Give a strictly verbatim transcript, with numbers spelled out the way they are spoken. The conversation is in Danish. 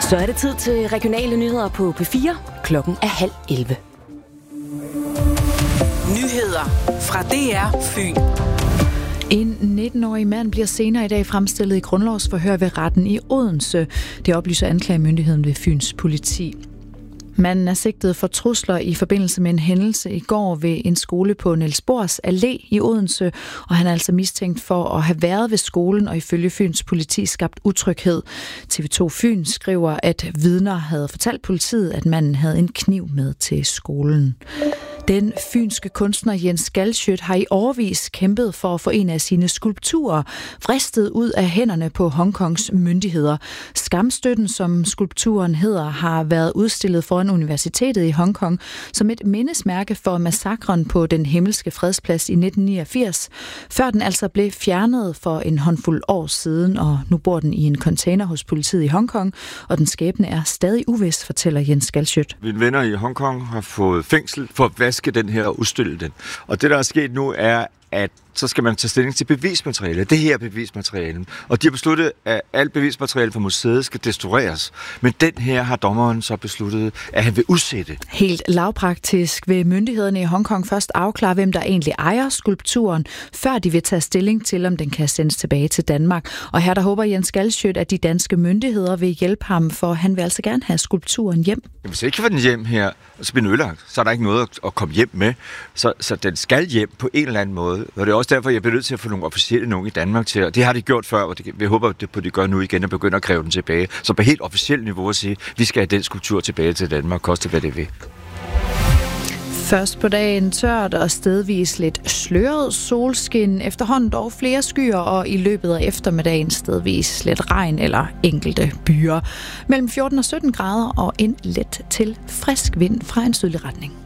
Så er det tid til regionale nyheder på P fire. Klokken er halv elleve. Nyheder fra D R Fyn. En nitten-årig mand bliver senere i dag fremstillet i grundlovsforhør ved retten i Odense. Det oplyser anklagemyndigheden ved Fyns politi. Manden er sigtet for trusler i forbindelse med en hændelse i går ved en skole på Niels Bohrs Allé i Odense, og han er altså mistænkt for at have været ved skolen og ifølge Fyns politi skabt utryghed. T V to Fyn skriver, at vidner havde fortalt politiet, at manden havde en kniv med til skolen. Den fynske kunstner Jens Galschiøt har i årevis kæmpet for at få en af sine skulpturer vristet ud af hænderne på Hongkongs myndigheder. Skamstøtten, som skulpturen hedder, har været udstillet foran universitetet i Hongkong som et mindesmærke for massakren på den himmelske fredsplads i nitten niogfirs, før den altså blev fjernet for en håndfuld år siden, og nu bor den i en container hos politiet i Hongkong, og den skæbne er stadig uvis, fortæller Jens Galschiøt. Mine venner i Hongkong har fået fængsel for at vaske den her og udstille den. Og det, der er sket nu, er, at så skal man tage stilling til bevismateriale. Det her bevismateriale. Og de har besluttet, at alt bevismateriale fra museet skal destrueres. Men den her har dommeren så besluttet, at han vil udsætte. Helt lavpraktisk vil myndighederne i Hongkong først afklare, hvem der egentlig ejer skulpturen, før de vil tage stilling til, om den kan sendes tilbage til Danmark. Og her der håber Jens Galschiøt, at de danske myndigheder vil hjælpe ham, for han vil altså gerne have skulpturen hjem. Hvis jeg ikke får den hjem her, så bliver den ødelagt. Så er der ikke noget at komme hjem med. Så, så den skal hjem på en eller anden måde. Og det er også derfor, jeg bliver nødt til at få nogle officielle nogen i Danmark til. Og det har de gjort før, og det, vi håber på, at de gør nu igen og begynder at kræve den tilbage. Så på helt officielt niveau at sige, at vi skal have den skulptur tilbage til Danmark, koste hvad det vil. Først på dagen tørt og stedvis lidt sløret solskin, efterhånden dog flere skyer, og i løbet af eftermiddagen stedvis lidt regn eller enkelte byer. Mellem fjorten og sytten grader og en let til frisk vind fra en sydlig retning.